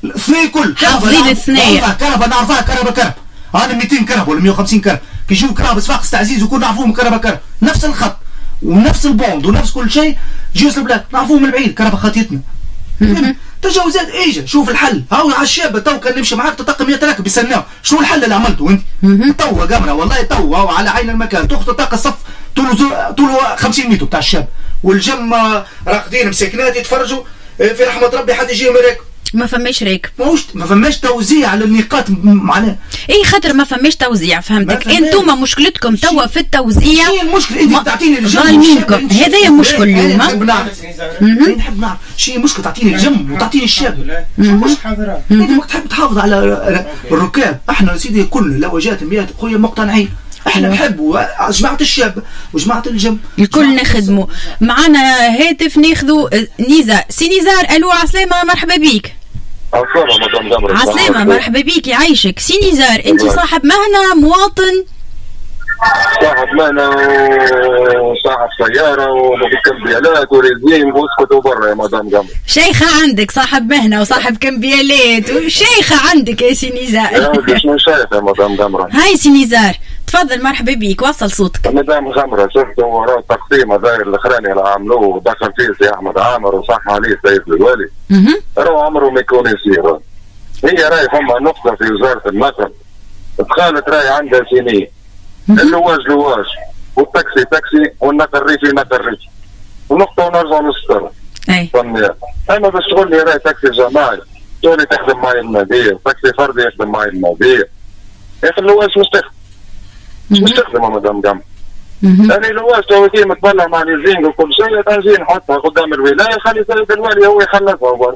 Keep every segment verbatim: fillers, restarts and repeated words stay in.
الاثنين كل حافظين الاثنين كربه نعرفها كربه كرب انا مئتين كرب ولا مئة وخمسين كرب كي يجيو كراب صفاقس تعزيز وكل نعرفوهم كربه كرب نفس الخط ونفس البوند ونفس كل شيء جيوس البلاد نعرفوهم من بعيد كربه خطيتنا تجاوزات ايجا شوف الحل هاو على الشابه تو كان نمشي معاك تطق مئة راكب يستناو شنو الحل اللي عملته انت توا قمره والله توا هاو على عين المكان تخطط تلقى الصف طوله طوله خمسين متر بتاع الشاب والجم راقدين مساكنات يتفرجوا في رحمه ربي حد يجيهم يراكب ما فماش راكب ماهوش ما فماش توزيع على النقاط معناها اي خاطر ما فماش توزيع فهمتك انتوما مشكلتكم توا في التوزيع هي المشكل انت تعطيني الجم ظالمينكم هذايا مشكل اليوم نحب نعرف نحب نعرف شي مشكل تعطيني الجم وتعطيني الشاب مش حاضره انت تحب تحافظ على الركاب احنا سيدي كل لوجات مئات خويا مقتنعين احنا نحبوا جماعه الشاب وجماعه الجم الكل نخدموا معنا هاتف ناخذوا نزار سي نزار الو عسلامه مرحبا بيك عسلامة مدام قمر عسلامة مرحبا بيك يعيشك سي نزار انت صاحب مهنة مواطن صاحب مهنة وصاحب سيارة وكمبيالات وريزين واسكت وبرا يا مدام قمر شيخة عندك صاحب مهنة وصاحب كمبيالات وشيخة عندك يا سي نزار يا ودي شنو شايف يا مدام قمر هاي سي نزار تفضل مرحبا بيك وصل صوتك مدام غمرة شفتوا وراه التقسيم هذا الاخراني اللي عملوه ودخل فيه سي احمد عامر وصح عليه سيد الوالي راهو عمره ما يكون يصير هي راهي فما نقطة في وزارة النقل دخلت راهي عندها سينية اللواج لواج والتاكسي تاكسي والنقل ريفي نقل ريفي ونقطة ونرجع نسطر اي اما باش تقول لي راهي تاكسي جماعي تقول لي تخدم معي المبيع تاكسي فردي يخدم معي المبيع يا اخي اللواج مستخدم مش مستخدمه مدام قمر يعني لواج تو كي متبلع مع الزين وكل شيء تنزين نحطها قدام الولايه خلي سيد الوالي هو يخلصها هو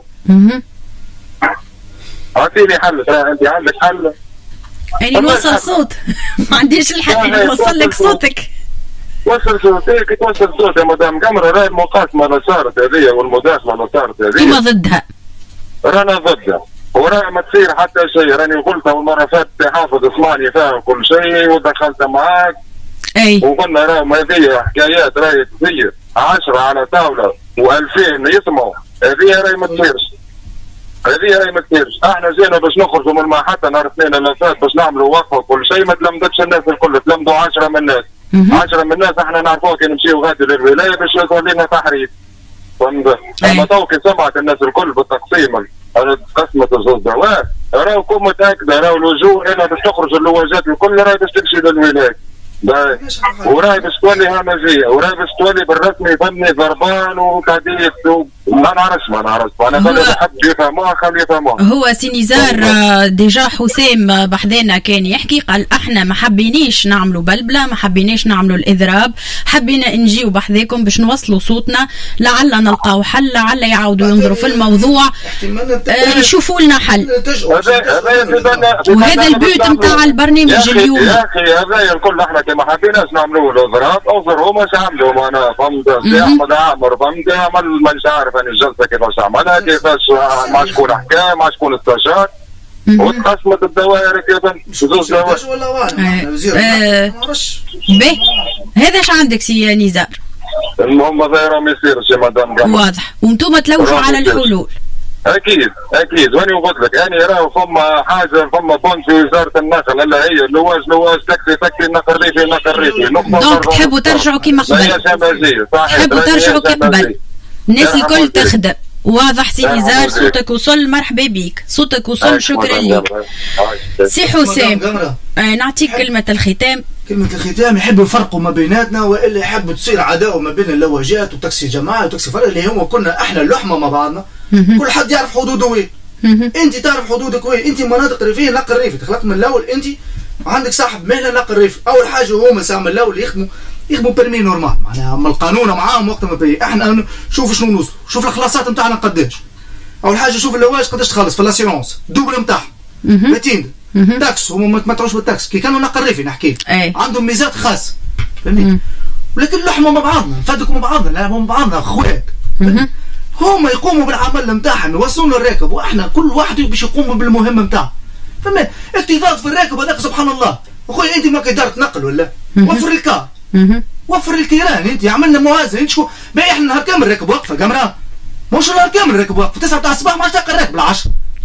اعطيني حل ترى انت عندك حل يعني نوصل صوت ما عنديش الحل نوصل لك صوتك وصل صوتك توصل صوت يا مدام قمر راهي المقاسمه اللي صارت هذه والمداخله اللي صارت هذه انتم ضدها رانا ضدها وراها ما تصير حتى شيء راني قلتها المره فاتت حافظ اسمعني فاهم كل شيء ودخلت معاك اي وقلنا راهم هذه حكايات راهي تصير عشرة على طاوله وألفين يسمعوا هذه راهي ما تصيرش هذه راهي ما تصيرش احنا جينا باش نخرجوا من المحطه نهار اثنين اللي فات باش نعملوا وقفه وكل شيء ما تلمدتش الناس الكل تلمدوا عشرة من الناس عشرة من الناس احنا نعرفوها كي نمشيو غادي للولايه باش يقول لنا تحريف فهمت اما تو كي سمعت الناس الكل بالتقسيم قسمة الزوزوات راهو كون متاكده راهو الوجوه هنا باش تخرج اللواجات الكل راهي باش تمشي للولايه وراهي باش تولي همجيه وراهي باش تولي بالرسمي فني ضربان وتهديد ما نعرفش ما نعرفش انا بل بحب يفهموها خلي يفهموها هو سي نزار ديجا حسام بحذانا كان يحكي قال احنا ما حبيناش نعملوا بلبله ما حبيناش نعملوا الاضراب حبينا نجيو بحذاكم باش نوصلوا صوتنا لعل نلقاو حل لعل يعاودوا ينظروا في الموضوع آه يشوفوا لنا حل وهذا البيوت نتاع البرنامج اليوم يا اخي هذا الكل احنا ما حبيناش نعملوا الاضراب اوزروا مش عملوا معنا فهمت سي احمد عامر فهمت عمل مش عارف انا الجلسه كيفاش عملها كيفاش مع شكون حكى مع شكون استشار وتقسمت الدوائر كيف زوج دوائر ولا وانا باهي هذا اش عندك سي نزار المهم هذا راه ما يصيرش يا مدام واضح وانتم تلوجوا على الحلول اكيد اكيد وانا قلت لك يعني راه فما حاجه فما بون في وزاره النقل الا هي اللواج لواج تاكسي تاكسي نقل ريفي نقل ريفي دونك تحبوا ترجعوا كيما قبل تحبوا ترجعوا كيما قبل الناس الكل تخدم واضح سي نزار صوتك وصل مرحبا بيك صوتك وصل شكرا لك سي حسام آه نعطيك كلمة الختام كلمة الختام يحبوا يفرقوا ما بيناتنا والا يحبوا تصير عداوة ما بين اللواجات وتاكسي جماعي وتاكسي فرق اللي هو كنا احنا اللحمة مع بعضنا كل حد يعرف حدوده وين انت تعرف حدودك وين انت مناطق ريفية نقل ريفي تخلقت من الاول انت عندك صاحب مهنة نقل ريفي اول حاجة هما ساعة الاول يخدموا يخدموا برمي نورمال معناها اما القانون معاهم وقت ما بي احنا شوف شنو نوصل شوف الخلاصات نتاعنا قداش اول حاجه شوف اللواج قداش تخلص في لاسيونس دوبل نتاعهم مئتين تاكس هما ما تروحش بالتاكس كي كانوا نقل ريفي نحكي عندهم ميزات خاصه فهمتني ولكن اللحمه مع بعضنا نفدكم مع بعضنا لا مع بعضنا اخوات هما يقوموا بالعمل نتاعهم يوصلوا الراكب واحنا كل واحد باش يقوم بالمهمه نتاعه فهمت اكتظاظ في الراكب هذاك سبحان الله اخويا انت ما كدار تنقل ولا وفر الكار وفر الكيران انت عملنا موازنه انت شو باقي احنا نهار كامل راكب واقفه قمره مش نهار كامل راكب واقفه تسعة تاع الصباح ما عادش تلقى الراكب العشرة